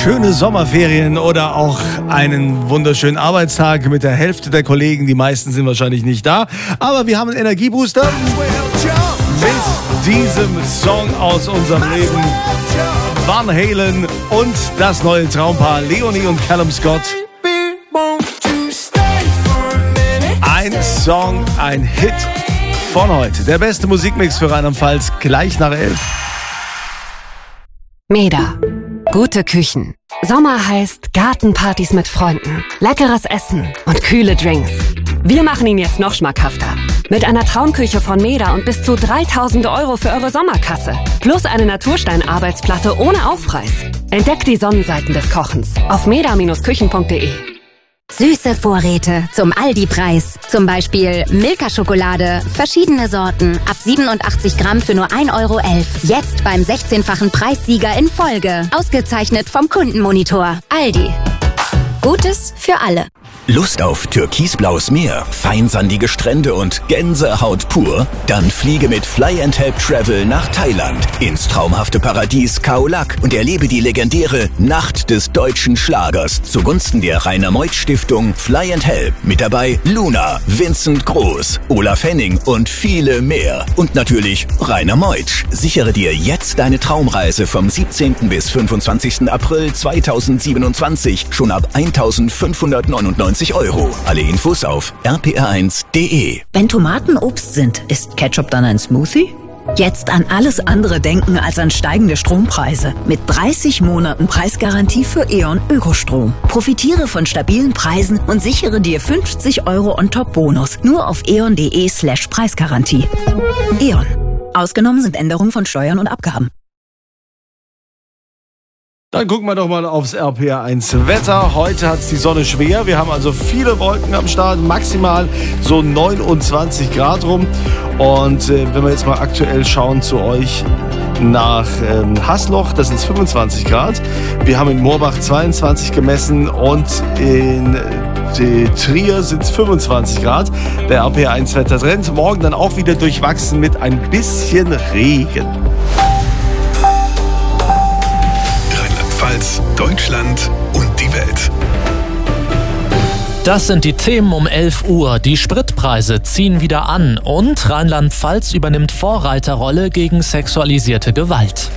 schöne Sommerferien oder auch einen wunderschönen Arbeitstag mit der Hälfte der Kollegen. Die meisten sind wahrscheinlich nicht da, aber wir haben einen Energiebooster mit diesem Song aus unserem Leben. Van Halen und das neue Traumpaar Leonie und Callum Scott. Ein Song, ein Hit von heute. Der beste Musikmix für Rheinland-Pfalz, gleich nach 11. Meda. Gute Küchen. Sommer heißt Gartenpartys mit Freunden, leckeres Essen und kühle Drinks. Wir machen ihn jetzt noch schmackhafter. Mit einer Traumküche von Meda und bis zu 3.000 € für eure Sommerkasse. Plus eine Naturstein-Arbeitsplatte ohne Aufpreis. Entdeckt die Sonnenseiten des Kochens auf meda-küchen.de. Süße Vorräte zum Aldi-Preis. Zum Beispiel Milka-Schokolade, verschiedene Sorten, ab 87 Gramm für nur 1,11 €. Jetzt beim 16-fachen Preissieger in Folge. Ausgezeichnet vom Kundenmonitor. Aldi. Gutes für alle. Lust auf türkisblaues Meer, feinsandige Strände und Gänsehaut pur? Dann fliege mit Fly & Help Travel nach Thailand ins traumhafte Paradies Khao Lak und erlebe die legendäre Nacht des deutschen Schlagers zugunsten der Rainer Meuth Stiftung Fly & Help. Mit dabei Luna, Vincent Groß, Olaf Henning und viele mehr. Und natürlich Rainer Meuth. Sichere dir jetzt deine Traumreise vom 17. bis 25. April 2027 schon ab 1.599 €. Alle Infos auf rpr1.de. Wenn Tomaten Obst sind, ist Ketchup dann ein Smoothie? Jetzt an alles andere denken als an steigende Strompreise. Mit 30 Monaten Preisgarantie für E.ON Ökostrom. Profitiere von stabilen Preisen und sichere dir 50 € on top Bonus. Nur auf eon.de/Preisgarantie. E.ON. Ausgenommen sind Änderungen von Steuern und Abgaben. Dann gucken wir doch mal aufs RPR1 Wetter. Heute hat es die Sonne schwer. Wir haben also viele Wolken am Start, maximal so 29 Grad rum. Und wenn wir jetzt mal aktuell schauen zu euch nach Hasloch, das sind 25 Grad. Wir haben in Moorbach 22 gemessen und in Trier sind es 25 Grad. Der RPR1 Wettertrend. Morgen dann auch wieder durchwachsen mit ein bisschen Regen. Deutschland und die Welt. Das sind die Themen um 11 Uhr. Die Spritpreise ziehen wieder an und Rheinland-Pfalz übernimmt Vorreiterrolle gegen sexualisierte Gewalt.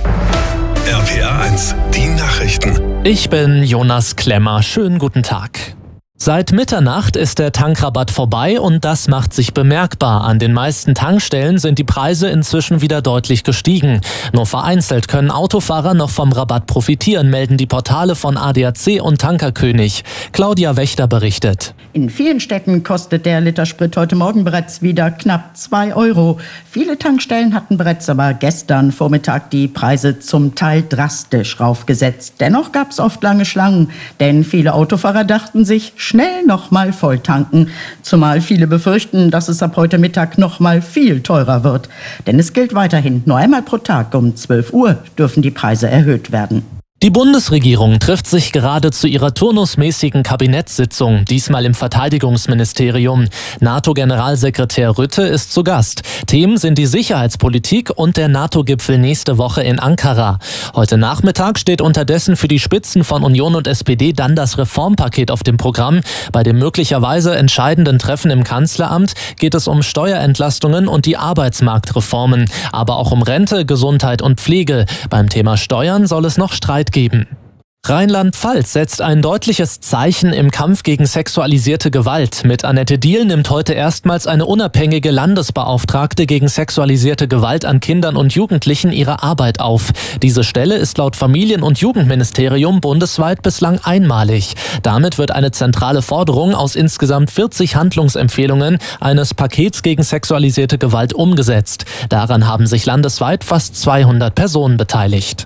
RPR1, die Nachrichten. Ich bin Jonas Klemmer. Schönen guten Tag. Seit Mitternacht ist der Tankrabatt vorbei und das macht sich bemerkbar. An den meisten Tankstellen sind die Preise inzwischen wieder deutlich gestiegen. Nur vereinzelt können Autofahrer noch vom Rabatt profitieren, melden die Portale von ADAC und Tankerkönig. Claudia Wächter berichtet. In vielen Städten kostet der Liter Sprit heute Morgen bereits wieder knapp 2 €. Viele Tankstellen hatten bereits aber gestern Vormittag die Preise zum Teil drastisch raufgesetzt. Dennoch gab es oft lange Schlangen, denn viele Autofahrer dachten sich, schnell nochmal voll tanken. Zumal viele befürchten, dass es ab heute Mittag nochmal viel teurer wird. Denn es gilt weiterhin, nur einmal pro Tag um 12 Uhr dürfen die Preise erhöht werden. Die Bundesregierung trifft sich gerade zu ihrer turnusmäßigen Kabinettssitzung, diesmal im Verteidigungsministerium. NATO-Generalsekretär Rutte ist zu Gast. Themen sind die Sicherheitspolitik und der NATO-Gipfel nächste Woche in Ankara. Heute Nachmittag steht unterdessen für die Spitzen von Union und SPD dann das Reformpaket auf dem Programm. Bei dem möglicherweise entscheidenden Treffen im Kanzleramt geht es um Steuerentlastungen und die Arbeitsmarktreformen, aber auch um Rente, Gesundheit und Pflege. Beim Thema Steuern soll es noch Streit geben. Rheinland-Pfalz setzt ein deutliches Zeichen im Kampf gegen sexualisierte Gewalt. Mit Annette Diehl nimmt heute erstmals eine unabhängige Landesbeauftragte gegen sexualisierte Gewalt an Kindern und Jugendlichen ihre Arbeit auf. Diese Stelle ist laut Familien- und Jugendministerium bundesweit bislang einmalig. Damit wird eine zentrale Forderung aus insgesamt 40 Handlungsempfehlungen eines Pakets gegen sexualisierte Gewalt umgesetzt. Daran haben sich landesweit fast 200 Personen beteiligt.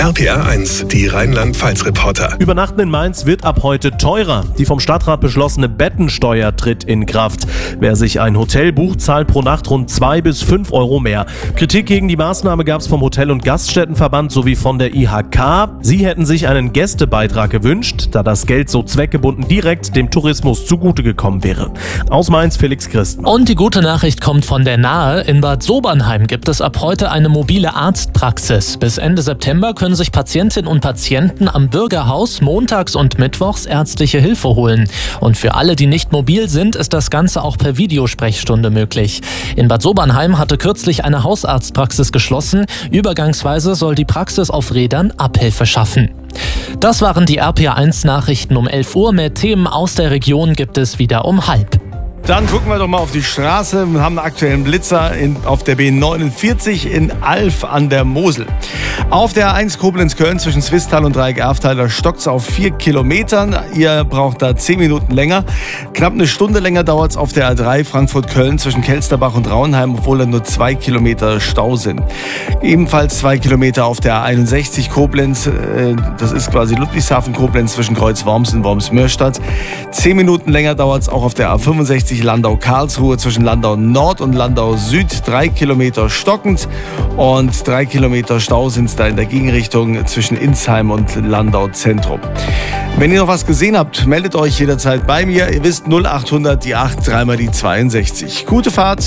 RPR1, die Rheinland-Pfalz-Reporter. Übernachten in Mainz wird ab heute teurer. Die vom Stadtrat beschlossene Bettensteuer tritt in Kraft. Wer sich ein Hotel bucht, zahlt pro Nacht rund 2 bis 5 € mehr. Kritik gegen die Maßnahme gab es vom Hotel- und Gaststättenverband sowie von der IHK. Sie hätten sich einen Gästebeitrag gewünscht, da das Geld so zweckgebunden direkt dem Tourismus zugute gekommen wäre. Aus Mainz Felix Christen. Und die gute Nachricht kommt von der Nahe. In Bad Sobernheim gibt es ab heute eine mobile Arztpraxis. Bis Ende September können sich Patientinnen und Patienten am Bürgerhaus montags und mittwochs ärztliche Hilfe holen. Und für alle, die nicht mobil sind, ist das Ganze auch per Videosprechstunde möglich. In Bad Sobernheim hatte kürzlich eine Hausarztpraxis geschlossen. Übergangsweise soll die Praxis auf Rädern Abhilfe schaffen. Das waren die RPA1-Nachrichten um 11 Uhr. Mehr Themen aus der Region gibt es wieder um 12:30. Dann gucken wir doch mal auf die Straße. Wir haben einen aktuellen Blitzer auf der B49 in Alf an der Mosel. Auf der A1 Koblenz-Köln zwischen Swisttal und Dreieck-Erftal, da stockt es auf 4 Kilometern. Ihr braucht da 10 Minuten länger. Knapp eine Stunde länger dauert es auf der A3 Frankfurt-Köln zwischen Kelsterbach und Raunheim, obwohl da nur 2 Kilometer Stau sind. Ebenfalls 2 Kilometer auf der A61 Koblenz, das ist quasi Ludwigshafen-Koblenz zwischen Kreuz-Worms und Worms-Mörstadt. 10 Minuten länger dauert es auch auf der A65 Landau-Karlsruhe zwischen Landau Nord und Landau Süd, 3 Kilometer stockend und 3 Kilometer Stau sind es da in der Gegenrichtung zwischen Insheim und Landau Zentrum. Wenn ihr noch was gesehen habt, meldet euch jederzeit bei mir. Ihr wisst 0800 die 8 3 die 62. Gute Fahrt.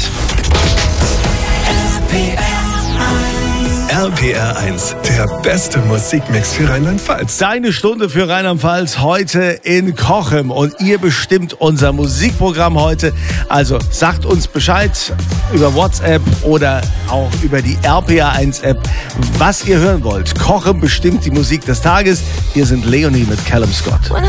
RPR1, der beste Musikmix für Rheinland-Pfalz. Deine Stunde für Rheinland-Pfalz heute in Cochem und ihr bestimmt unser Musikprogramm heute. Also sagt uns Bescheid über WhatsApp oder auch über die RPR1-App, was ihr hören wollt. Cochem bestimmt die Musik des Tages. Hier sind Leonie mit Callum Scott.